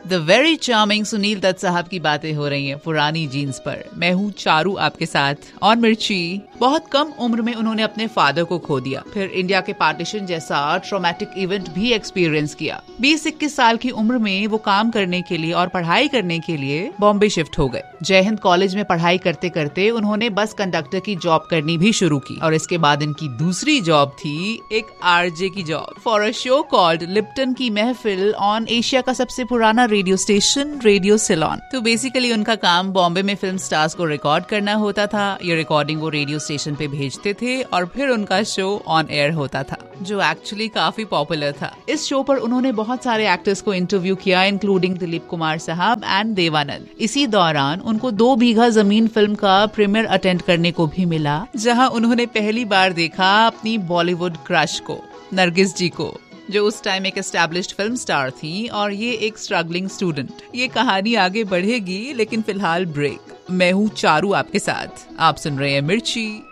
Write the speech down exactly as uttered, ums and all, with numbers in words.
The very charming Sunil Dutt साहब की बातें हो रही हैं पुरानी जीन्स पर। मैं हूँ चारू आपके साथ और मिर्ची। बहुत कम उम्र में उन्होंने अपने फादर को खो दिया, फिर इंडिया के पार्टीशन जैसा ट्रॉमेटिक इवेंट भी एक्सपीरियंस किया। बीस इक्कीस साल की उम्र में वो काम करने के लिए और पढ़ाई करने के लिए बॉम्बे शिफ्ट हो गए। जय हिंद कॉलेज में पढ़ाई करते करते उन्होंने बस कंडक्टर की जॉब करनी भी शुरू की और इसके बाद इनकी दूसरी जॉब थी एक आरजे की job for a show called Lipton की महफिल ऑन एशिया का सबसे पुराना रेडियो स्टेशन रेडियो सिलोन। तो बेसिकली उनका काम बॉम्बे में फिल्म स्टार्स को रिकॉर्ड करना होता था। ये रिकॉर्डिंग वो रेडियो स्टेशन पे भेजते थे और फिर उनका शो ऑन एयर होता था, जो एक्चुअली काफी पॉपुलर था। इस शो पर उन्होंने बहुत सारे एक्टर्स को इंटरव्यू किया, इंक्लूडिंग दिलीप कुमार साहब एंड देवानंद। इसी दौरान उनको दो बीघा जमीन फिल्म का प्रीमियर अटेंड करने को भी मिला, जहां उन्होंने पहली बार देखा अपनी बॉलीवुड क्रश को, नरगिस जी को, जो उस टाइम एक एस्टैब्लिश्ड फिल्म स्टार थी और ये एक स्ट्रगलिंग स्टूडेंट। ये कहानी आगे बढ़ेगी, लेकिन फिलहाल ब्रेक। मैं हूँ चारू आपके साथ, आप सुन रहे हैं मिर्ची।